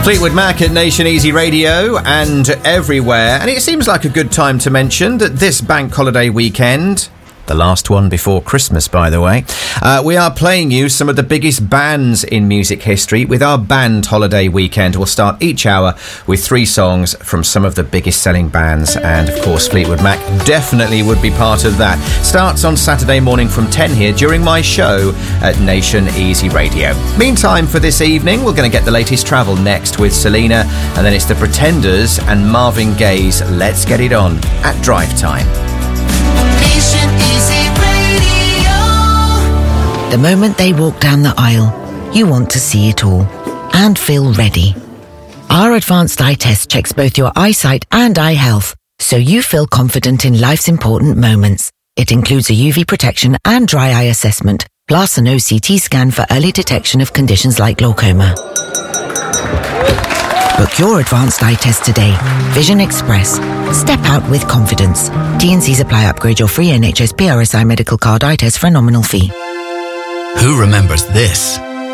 Fleetwood Mac at Nation Easy Radio and everywhere. And it seems like a good time to mention that this bank holiday weekend, the last one before Christmas, by the way, we are playing you some of the biggest bands in music history with our band holiday weekend. We'll start each hour with 3 songs from some of the biggest selling bands, and of course Fleetwood Mac definitely would be part of that. Starts on Saturday morning from 10 here during my show at Nation Easy Radio. Meantime, for this evening, we're going to get the latest travel next with Selena, and then it's the Pretenders and Marvin Gaye's Let's Get It On at Drive Time. Nation Easy Radio. The moment they walk down the aisle, you want to see it all and feel ready. Our advanced eye test checks both your eyesight and eye health, so you feel confident in life's important moments. It includes a UV protection and dry eye assessment, plus an OCT scan for early detection of conditions like glaucoma. Book your advanced eye test today. Vision Express. Step out with confidence. T&Cs apply. Upgrade your free NHS PRSI medical card eye test for a nominal fee. Who remembers this?